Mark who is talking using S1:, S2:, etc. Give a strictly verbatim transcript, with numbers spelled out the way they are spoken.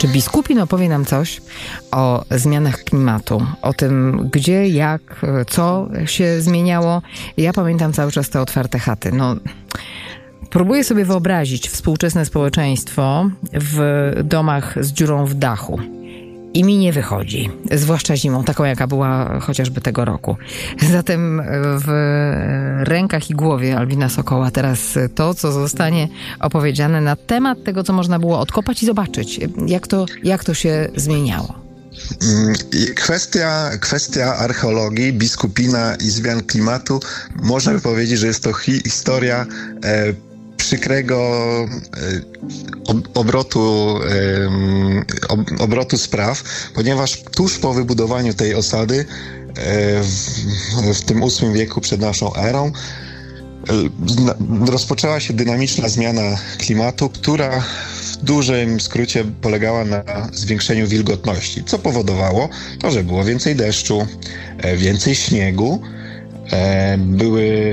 S1: Czy Biskupin opowie nam coś o zmianach klimatu, o tym, gdzie, jak, co się zmieniało? Ja pamiętam cały czas te otwarte chaty. No, próbuję sobie wyobrazić współczesne społeczeństwo w domach z dziurą w dachu. I mi nie wychodzi, zwłaszcza zimą, taką jaka była chociażby tego roku. Zatem w rękach i głowie Albina Sokoła teraz to, co zostanie opowiedziane na temat tego, co można było odkopać i zobaczyć, jak to, jak to się zmieniało.
S2: Kwestia, kwestia archeologii, biskupina i zmian klimatu, można by powiedzieć, że jest to hi- historia e, przykrego e, obrotu, e, ob, obrotu spraw, ponieważ tuż po wybudowaniu tej osady e, w, w tym ósmym wieku przed naszą erą e, rozpoczęła się dynamiczna zmiana klimatu, która w dużym skrócie polegała na zwiększeniu wilgotności, co powodowało to, że było więcej deszczu, e, więcej śniegu, e, były